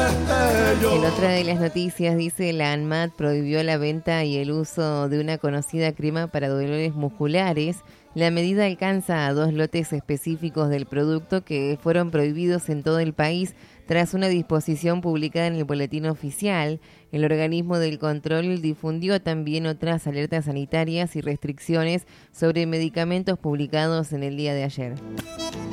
En otra de las noticias dice la ANMAT prohibió la venta y el uso de una conocida crema para dolores musculares. La medida alcanza a 2 lotes específicos del producto que fueron prohibidos en todo el país tras una disposición publicada en el Boletín Oficial. El organismo del control difundió también otras alertas sanitarias y restricciones sobre medicamentos publicados en el día de ayer.